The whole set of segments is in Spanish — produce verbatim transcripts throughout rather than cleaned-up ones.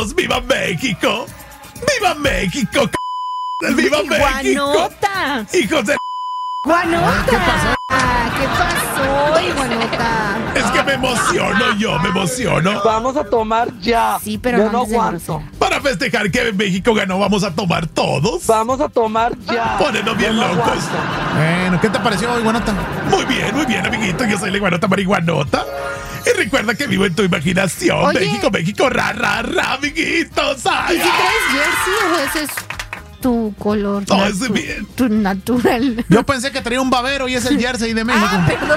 todos, ¡viva México! ¡Viva México! c- ¡Viva México! ¡Guanota! ¡Hijos de... ¡Guanota! ¿Qué pasó? ¿Qué pasó, Guanota? Es que me emociono yo, me emociono! Vamos a tomar ya. Sí, pero Yo no no andes de aguanto. grosera. Para festejar que México ganó, ¿vamos a tomar todos? Vamos a tomar ya. Ponernos bien Yo no locos. aguanto. Bueno, ¿qué te pareció hoy, Guanota? Muy bien, muy bien, amiguito. Yo soy la Iguanota Marihuanota. Y recuerda que vivo en tu imaginación. Oye. México, México, ra, ra, ra, amiguitos. Ay, ¿Y si traes jersey o ese es tu color? No, natu- ese es bien. Tu natural. Yo pensé que traía un babero y es el jersey de México. Ah, perdón.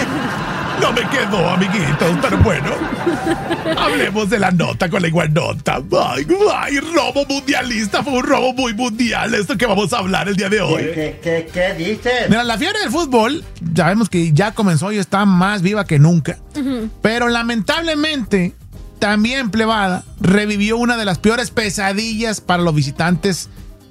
no me quedó, amiguitos, pero bueno. Hablemos de la nota con la Iguanota. Ay, ay, robo mundialista. Fue un robo muy mundial. Esto que vamos a hablar el día de hoy. ¿Qué, qué, qué dices? Mira, la fiebre del fútbol, ya vemos que ya comenzó y está más viva que nunca. Pero lamentablemente, también plebada, revivió una de las peores pesadillas para los visitantes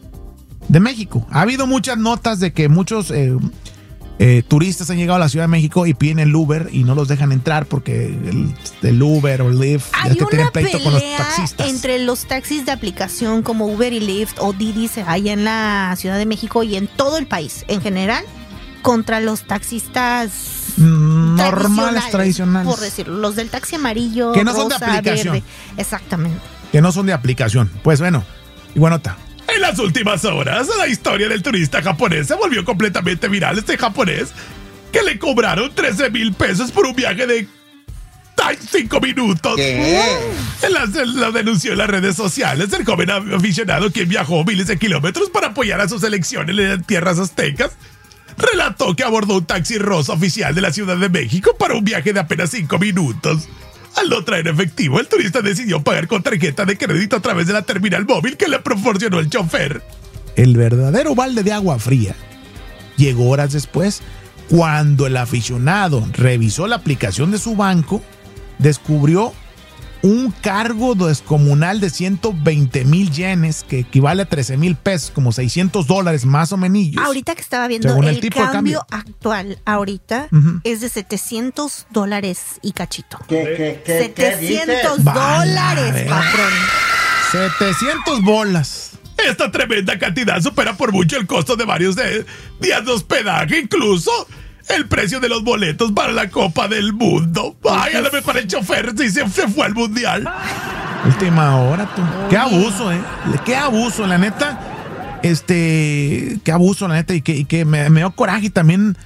de México. Ha habido muchas notas de que muchos eh, eh, turistas han llegado a la Ciudad de México y piden el Uber y no los dejan entrar porque el, el Uber o Lyft ya Hay te tienen una pleito con los pelea taxistas. entre los taxis de aplicación como Uber y Lyft o Didi allá en la Ciudad de México y en todo el país en general contra los taxistas Mm, normales, tradicionales. por decirlo, los del taxi amarillo, Que no son de rosa, aplicación. verde. Exactamente. Que no son de aplicación. Pues bueno, Iguanota. En las últimas horas, la historia del turista japonés se volvió completamente viral. Este japonés que le cobraron trece mil pesos por un viaje de cinco minutos. ¿Qué? Él la- lo denunció en las redes sociales. El joven aficionado, quien viajó miles de kilómetros para apoyar a su selección en las tierras aztecas, relató que abordó un taxi rosa oficial de la Ciudad de México para un viaje de apenas cinco minutos. Al no traer efectivo, el turista decidió pagar con tarjeta de crédito a través de la terminal móvil que le proporcionó el chofer. El verdadero balde de agua fría llegó horas después, cuando el aficionado revisó la aplicación de su banco, descubrió un cargo descomunal de ciento veinte mil yenes, que equivale a trece mil pesos, como seiscientos dólares más o menos. Ahorita que estaba viendo Según el, el tipo de cambio, cambio. actual ahorita Ujú. es de setecientos dólares y cachito. ¿Qué, qué, qué, qué dices? setecientos Van a dólares, ver. patrón. setecientos bolas. Esta tremenda cantidad supera por mucho el costo de varios de- días de hospedaje, incluso el precio de los boletos para la Copa del Mundo. Ay, a lo mejor el chofer sí se, se fue al Mundial. Última hora, tú. Qué abuso, ¿eh? Qué abuso, la neta. Este, qué abuso, la neta. Y que, y que me, me dio coraje y también,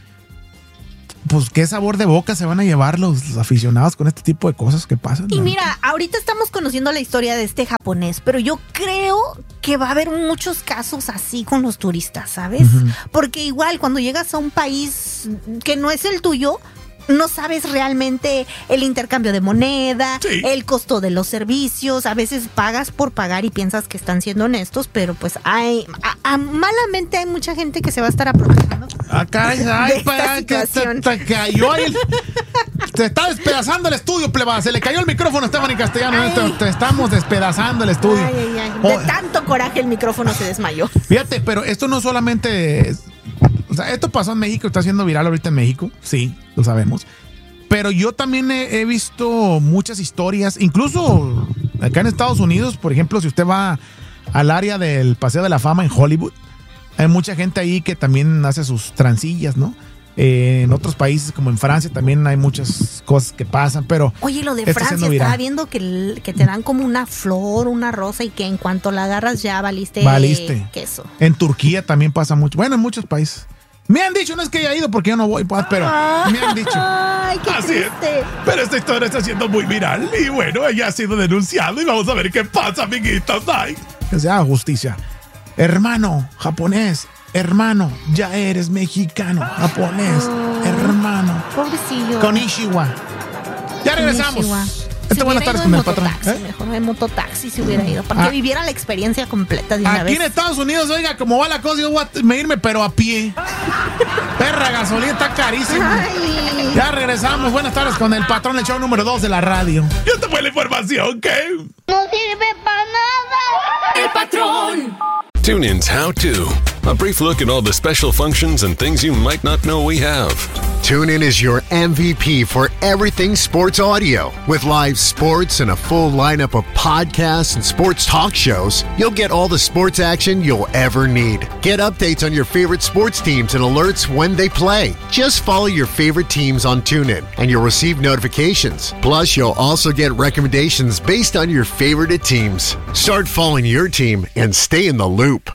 pues, qué sabor de boca se van a llevar los, los aficionados con este tipo de cosas que pasan. Y la mira, ahorita estamos conociendo la historia de este japonés, pero yo creo que va a haber muchos casos así con los turistas, ¿sabes? Porque igual cuando llegas a un país que no es el tuyo, no sabes realmente el intercambio de moneda, Sí. el costo de los servicios. A veces pagas por pagar y piensas que están siendo honestos, pero pues hay, a- a- malamente hay mucha gente que se va a estar aprovechando. Ah, caray, ay, de esta para que te, situación. te cayó ahí el- te está despedazando el estudio, pleba. Se le cayó el micrófono a Esteban y Castellano. Ay. Te, te estamos despedazando el estudio. Ay, ay, ay. De Oh, tanto coraje el micrófono se desmayó. Fíjate, pero esto no solamente es, o sea, esto pasó en México, está siendo viral ahorita en México, sí, lo sabemos. Pero yo también he, he visto muchas historias, incluso acá en Estados Unidos, por ejemplo, si usted va al área del Paseo de la Fama en Hollywood, hay mucha gente ahí que también hace sus transillas, ¿no? Eh, en otros países, como en Francia, también hay muchas cosas que pasan, pero Oye, lo de está Francia, siendo viral. estaba viendo que, el- que te dan como una flor, una rosa y que en cuanto la agarras ya valiste, Valiste. queso. En Turquía también pasa mucho. Bueno, en muchos países. Me han dicho, no es que haya ido porque yo no voy, pues, pero me han dicho. Ay, qué Así es. triste. Pero esta historia está siendo muy viral y bueno, ella ha sido denunciado y vamos a ver qué pasa, amiguitos. Ay. Que se haga justicia. Hermano japonés, hermano, ya eres mexicano, japonés, hermano. Pobrecillo. Konnichiwa. Ya regresamos. Konnichiwa. Este Se buenas hubiera tardes ido con en el patrón. mototaxi, ¿Eh? Mejor en mototaxi se hubiera ido, para Ah. que viviera la experiencia completa de una Aquí vez. en Estados Unidos, oiga, como va la cosa, yo voy a medirme, pero a pie. Perra, gasolina está carísima. Ay. Ya regresamos. Buenas tardes con el patrón, el show número dos de la radio. Yo te fue la información, ¿qué? No sirve para nada. El patrón. TuneIn's How To. A brief look at all the special functions and things you might not know we have. TuneIn is your M V P for everything sports audio. With live sports and a full lineup of podcasts and sports talk shows, you'll get all the sports action you'll ever need. Get updates on your favorite sports teams and alerts when they play. Just follow your favorite teams on TuneIn and you'll receive notifications. Plus, you'll also get recommendations based on your favorite teams. Start following your team and stay in the loop.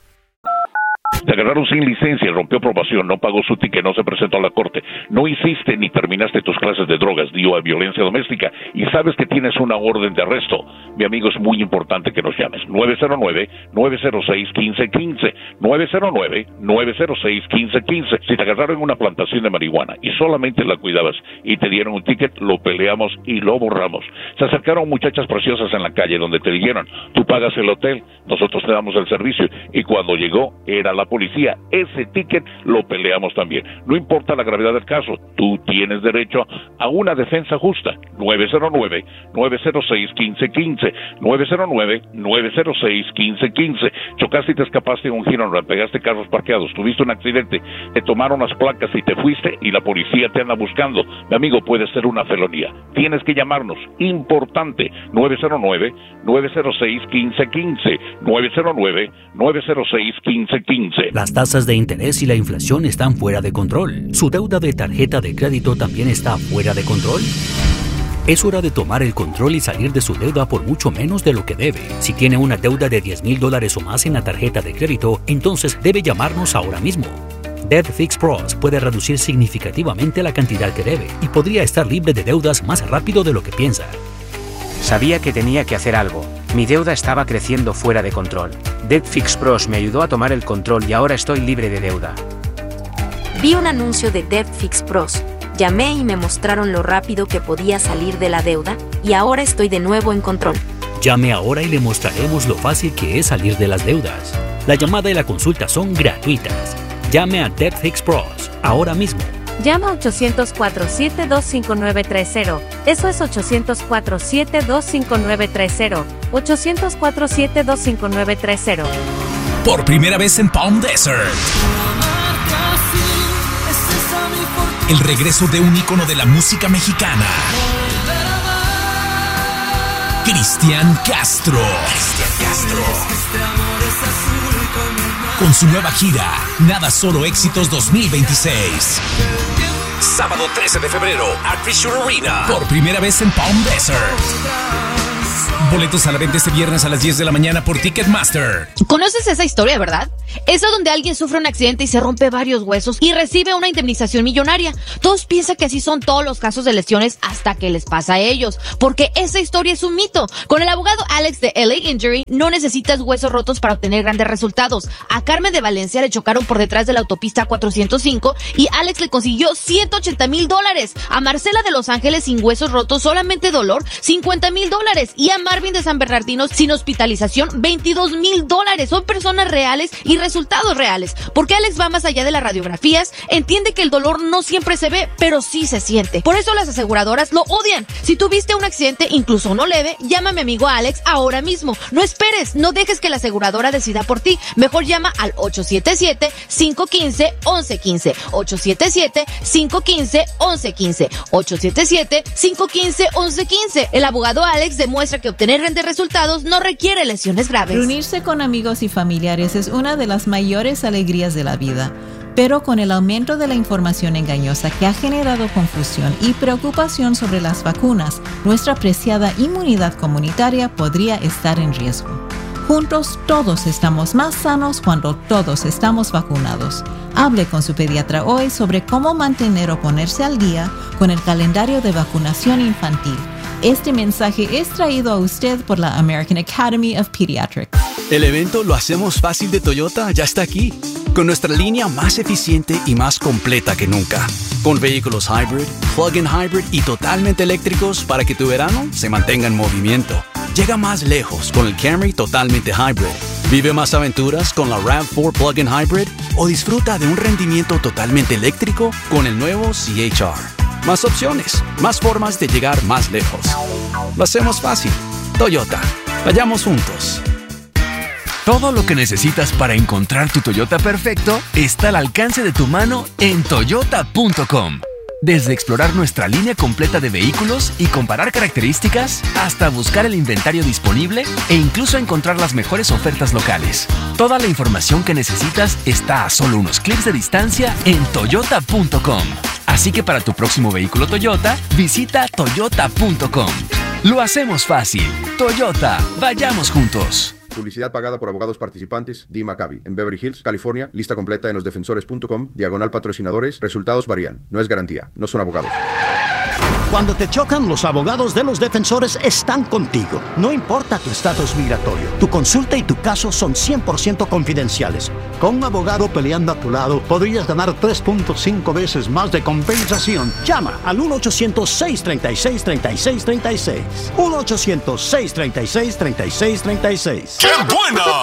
Te agarraron sin licencia, rompió probación, no pagó su ticket, no se presentó a la corte, no hiciste ni terminaste tus clases de drogas, dio a violencia doméstica y sabes que tienes una orden de arresto. Mi amigo, es muy importante que nos llames. nueve cero nueve, nueve cero seis, uno cinco uno cinco. nueve cero nueve, nueve cero seis, uno cinco uno cinco. Si te agarraron en una plantación de marihuana y solamente la cuidabas y te dieron un ticket, lo peleamos y lo borramos. Se acercaron muchachas preciosas en la calle donde te dijeron, tú pagas el hotel, nosotros te damos el servicio, y cuando llegó era la policía. Ese ticket lo peleamos también. No importa la gravedad del caso, tú tienes derecho a una defensa justa. nueve cero nueve, nueve cero seis, uno cinco uno cinco. nueve cero nueve, nueve cero seis, uno cinco uno cinco. Chocaste y te escapaste en un giro, pegaste carros parqueados, tuviste un accidente, te tomaron las placas y te fuiste y la policía te anda buscando. Mi amigo, puede ser una felonía. Tienes que llamarnos. Importante. nueve cero nueve, nueve cero seis, uno cinco uno cinco. nueve cero nueve, nueve cero seis, uno cinco uno cinco. Las tasas de interés y la inflación están fuera de control. ¿Su deuda de tarjeta de crédito también está fuera de control? Es hora de tomar el control y salir de su deuda por mucho menos de lo que debe. Si tiene una deuda de diez mil dólares o más en la tarjeta de crédito, entonces debe llamarnos ahora mismo. Debt Fix Pros puede reducir significativamente la cantidad que debe y podría estar libre de deudas más rápido de lo que piensa. Sabía que tenía que hacer algo. Mi deuda estaba creciendo fuera de control. Debt Fix Pros me ayudó a tomar el control y ahora estoy libre de deuda. Vi un anuncio de Debt Fix Pros. Llamé y me mostraron lo rápido que podía salir de la deuda y ahora estoy de nuevo en control. Llame ahora y le mostraremos lo fácil que es salir de las deudas. La llamada y la consulta son gratuitas. Llame a Debt Fix Pros ahora mismo. Llama a ochocientos cuatro, siete dos cinco nueve tres cero. Eso es ochocientos cuatro, siete dos cinco nueve tres cero. ochocientos cuatro, siete dos cinco nueve tres cero. Por primera vez en Palm Desert. El regreso de un ícono de la música mexicana. Cristian Castro. Cristian Castro. Con su nueva gira, Nada Solo Éxitos dos mil veintiséis. Sábado trece de febrero, Acrisure Arena. Por primera vez en Palm Desert. Boletos a la venta este viernes a las diez de la mañana por Ticketmaster. ¿Conoces esa historia, verdad? Esa donde alguien sufre un accidente y se rompe varios huesos y recibe una indemnización millonaria. Todos piensan que así son todos los casos de lesiones hasta que les pasa a ellos, porque esa historia es un mito. Con el abogado Alex de L A Injury no necesitas huesos rotos para obtener grandes resultados. A Carmen de Valencia le chocaron por detrás de la autopista cuatrocientos cinco y Alex le consiguió ciento ochenta mil dólares. A Marcela de Los Ángeles sin huesos rotos, solamente dolor, cincuenta mil dólares. Y a Marvin de San Bernardino sin hospitalización, veintidós mil dólares. Son personas reales y resultados reales. Porque Alex va más allá de las radiografías, entiende que el dolor no siempre se ve, pero sí se siente. Por eso las aseguradoras lo odian. Si tuviste un accidente, incluso uno leve, llama a mi amigo Alex ahora mismo. No esperes, no dejes que la aseguradora decida por ti. Mejor llama al ocho siete siete, cinco uno cinco, once quince. ocho siete siete, cinco uno cinco, once quince. ocho siete siete, cinco uno cinco, once quince. El abogado Alex demuestra que obtener grandes resultados no requiere lesiones graves. Reunirse con amigos y familiares es una de las mayores alegrías de la vida. Pero con el aumento de la información engañosa que ha generado confusión y preocupación sobre las vacunas, nuestra preciada inmunidad comunitaria podría estar en riesgo. Juntos todos estamos más sanos cuando todos estamos vacunados. Hable con su pediatra hoy sobre cómo mantener o ponerse al día con el calendario de vacunación infantil. Este mensaje es traído a usted por la American Academy of Pediatrics. El evento Lo Hacemos Fácil de Toyota ya está aquí, con nuestra línea más eficiente y más completa que nunca. Con vehículos hybrid, plug-in hybrid y totalmente eléctricos para que tu verano se mantenga en movimiento. Llega más lejos con el Camry totalmente hybrid. Vive más aventuras con la RAV cuatro plug-in hybrid o disfruta de un rendimiento totalmente eléctrico con el nuevo C H R. Más opciones, más formas de llegar más lejos. Lo hacemos fácil. Toyota. Vayamos juntos. Todo lo que necesitas para encontrar tu Toyota perfecto está al alcance de tu mano en toyota punto com. Desde explorar nuestra línea completa de vehículos y comparar características, hasta buscar el inventario disponible e incluso encontrar las mejores ofertas locales. Toda la información que necesitas está a solo unos clics de distancia en toyota punto com. Así que para tu próximo vehículo Toyota, visita toyota punto com. Lo hacemos fácil. Toyota, vayamos juntos. Publicidad pagada por abogados participantes. D. Maccabi, en Beverly Hills, California. Lista completa en los defensores punto com. Diagonal patrocinadores. Resultados varían. No es garantía. No son abogados. Cuando te chocan, los abogados de los defensores están contigo. No importa tu estatus migratorio. Tu consulta y tu caso son cien por ciento confidenciales. Con un abogado peleando a tu lado, podrías ganar tres punto cinco veces más de compensación. Llama al uno ochocientos, seis treinta y seis, treinta y seis treinta y seis. uno ochocientos, seis treinta y seis, treinta y seis treinta y seis. ¡Qué buena!